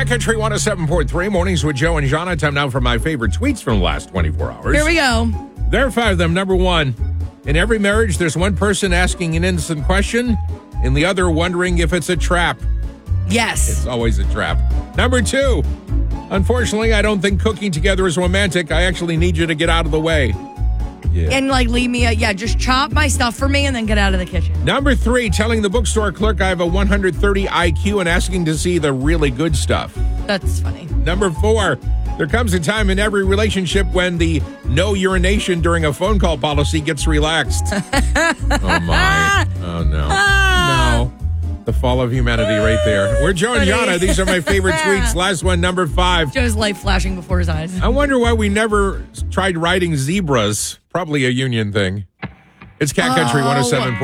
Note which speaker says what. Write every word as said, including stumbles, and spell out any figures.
Speaker 1: Cat Country one oh seven point three, Mornings with Joe and Jana. Time now for my favorite tweets from the last twenty-four hours.
Speaker 2: Here we go.
Speaker 1: There are five of them. Number one, in every marriage, there's one person asking an innocent question and the other wondering if it's a trap.
Speaker 2: Yes.
Speaker 1: It's always a trap. Number two, unfortunately, I don't think cooking together is romantic. I actually need you to get out of the way. Yeah.
Speaker 2: And like leave me, a, yeah, just chop my stuff for me and then get out of the kitchen.
Speaker 1: Number three, telling the bookstore clerk I have a one hundred thirty I Q and asking to see the really good stuff.
Speaker 2: That's funny.
Speaker 1: Number four, there comes a time in every relationship when the no urination during a phone call policy gets relaxed. Oh, my. Oh, no. No. The fall of humanity right there. We're Joe and Jana. These are my favorite tweets. Last one, number five.
Speaker 2: Joe's light flashing before his eyes.
Speaker 1: I wonder why we never tried riding zebras. Probably a union thing. It's Cat Country one oh seven point three.